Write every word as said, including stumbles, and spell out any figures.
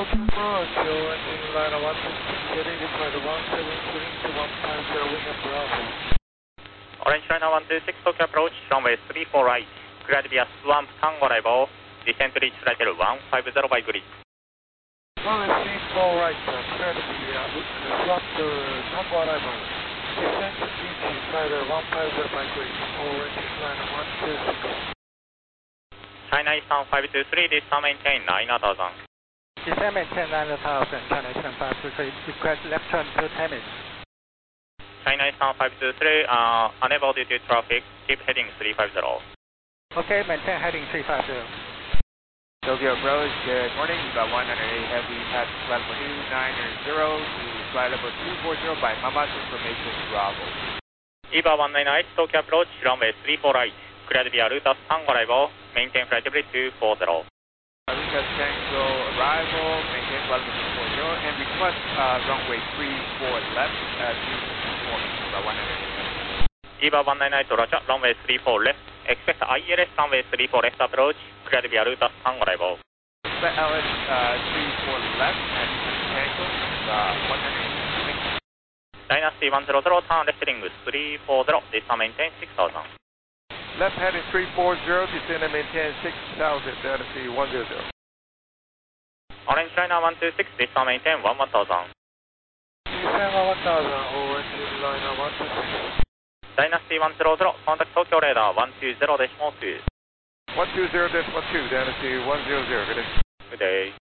Open approach, your engine liner one two six, heading deployed one seven three to one five zero, William Bravo. Orange Liner one two six, Tokyo approach, runway three four right, cleared via Swamp Tango arrival, descent to reach flight level one five zero by grid. Runway three four right, uh, cleared via Swamp Tango arrival, descent to reach flight level one five zero by grid, Orange Liner one two six. China Eastern five two three, descent maintain nine thousand. Descent maintain nine thousand, China Eastern five two three, request left turn to Temis. China Eastern five two three, uh, unable due to traffic, keep heading three five zero. Okay, maintain heading three five zero. Tokyo approach, good morning, about one hundred eight heavy, pass flight level two nine zero to flight level two four zero by Mamas, information Bravo. EVA one nine eight, Tokyo approach, runway three four right, cleared via Rutas Tango arrival, maintain flight level two four zero. Rutas Tango arrival, maintain flight level two four zero, and request uh, runway three four left, uh, to performance, about one hundred eight. EVA one nine eight, Roger, runway three four left, expect I L S runway three four left approach, cleared via Rutas Tango arrival. Expect L S uh, three four left, and Tango, uh, one hundred eight. Dynasty one zero zero, turn left heading three four zero, descent maintain six thousand. Left heading three four zero, descend and maintain six thousand, Dynasty one zero zero. Orange Liner one two six, descent maintain one one thousand. Descend one thousand, Orange Liner one two six. Dynasty one zero zero, contact Tokyo radar one two zero decimal two. one two zero decimal two, Dynasty one zero zero, good day. Good day.